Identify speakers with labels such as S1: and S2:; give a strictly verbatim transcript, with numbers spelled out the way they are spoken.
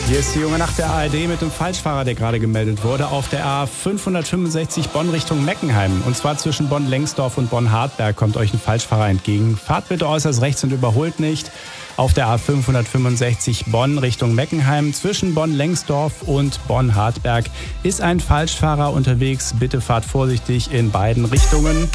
S1: Hier ist die junge Nacht der A R D mit dem Falschfahrer, der gerade gemeldet wurde, auf der A fünfhundertfünfundsechzig Bonn Richtung Meckenheim. Und zwar zwischen Bonn-Lengsdorf und Bonn-Hartberg kommt euch ein Falschfahrer entgegen. Fahrt bitte äußerst rechts und überholt nicht. Auf der A fünfhundertfünfundsechzig Bonn Richtung Meckenheim zwischen Bonn-Lengsdorf und Bonn-Hartberg ist ein Falschfahrer unterwegs. Bitte fahrt vorsichtig in beiden Richtungen.